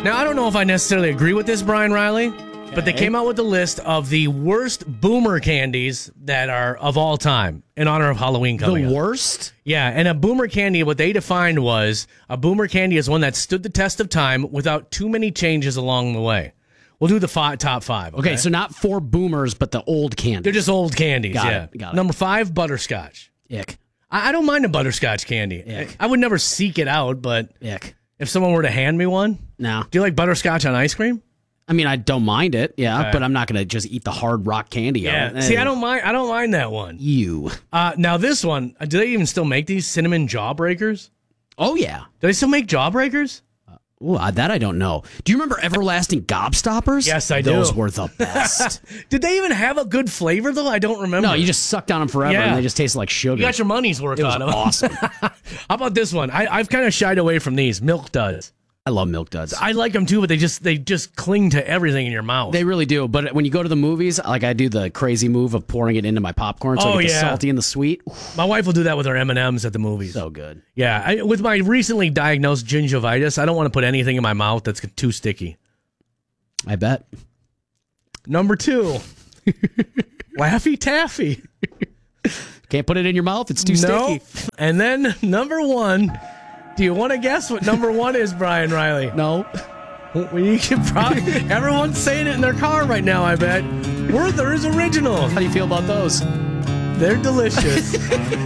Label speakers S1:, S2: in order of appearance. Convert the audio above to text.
S1: Now, I don't know if I necessarily agree with this, Brian Riley, but they came out with a list of the worst boomer candies that are of all time in honor of Halloween coming up.
S2: The worst?
S1: Yeah, and a boomer candy, what they defined was a boomer candy is one that stood the test of time without too many changes along the way. We'll do the top five.
S2: Okay, so not for boomers, but the old candy.
S1: They're just old candies,
S2: Got
S1: yeah.
S2: it, got it.
S1: Number 5, butterscotch.
S2: Ick.
S1: I don't mind a butterscotch candy.
S2: Ick.
S1: I would never seek it out, but
S2: Ick.
S1: if someone were to hand me one,
S2: No.
S1: do you like butterscotch on ice cream?
S2: I mean, I don't mind it, yeah,
S1: Okay.
S2: but I'm not going to just eat the hard rock candy out of it.
S1: See, I don't mind that one.
S2: You.
S1: Now this one, do they even still make these cinnamon jawbreakers?
S2: Oh, yeah.
S1: Do they still make jawbreakers?
S2: Ooh, that I don't know. Do you remember everlasting gobstoppers?
S1: Yes, I do.
S2: Those were the best.
S1: Did they even have a good flavor though? I don't remember.
S2: No, you just sucked on them forever,
S1: Yeah.
S2: and they just tasted like sugar.
S1: You got your money's worth
S2: It was
S1: on them.
S2: awesome.
S1: How about this one? I've kind of shied away from these Milk Duds.
S2: I love Milk Duds.
S1: I like them too, but they just cling to everything in your mouth.
S2: They really do. But when you go to the movies, like I do the crazy move of pouring it into my popcorn, so I get the salty and the sweet.
S1: My wife will do that with her M&Ms at the movies.
S2: So good.
S1: Yeah, with my recently diagnosed gingivitis, I don't want to put anything in my mouth that's too sticky.
S2: I bet.
S1: Number 2, Laffy Taffy.
S2: Can't put it in your mouth. It's too sticky.
S1: And then number 1. Do you want to guess what number 1 is, Brian Riley?
S2: No.
S1: Well, you can probably, everyone's saying it in their car right now, I bet. Werther's Original.
S2: How do you feel about those?
S1: They're delicious.